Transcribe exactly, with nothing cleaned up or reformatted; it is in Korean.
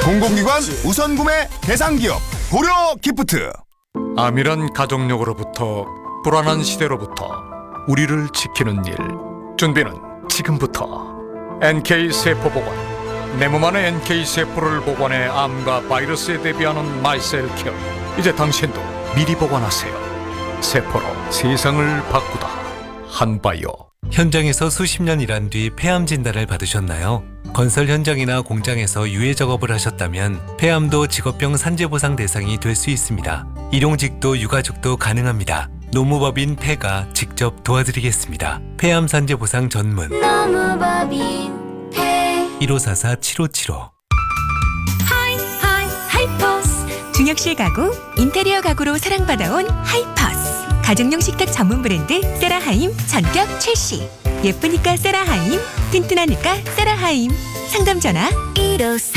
공공기관 우선 구매 대상 기업 고려 기프트. 암이란 가족력으로부터 불안한 시대로부터 우리를 지키는 일. 준비는 지금부터. 엔케이 세포보관. 내 몸 안에 엔케이 세포를 보관해 암과 바이러스에 대비하는 마이셀케어. 이제 당신도 미리 보관하세요. 세포로 세상을 바꾸다. 한바이오. 현장에서 수십 년 일한 뒤 폐암 진단을 받으셨나요? 건설 현장이나 공장에서 유해 작업을 하셨다면 폐암도 직업병 산재보상 대상이 될 수 있습니다. 일용직도 유가족도 가능합니다. 노무법인 폐가 직접 도와드리겠습니다. 폐암 산재보상 전문 노무법인 폐 일오사사 칠오칠오. 하이 하이 하이퍼스 중역실 가구, 인테리어 가구로 사랑받아온 하이퍼스. 가정용 식탁 전문 브랜드 세라하임 전격 출시. 예쁘니까 세라하임, 튼튼하니까 세라하임. 상담 전화 일오사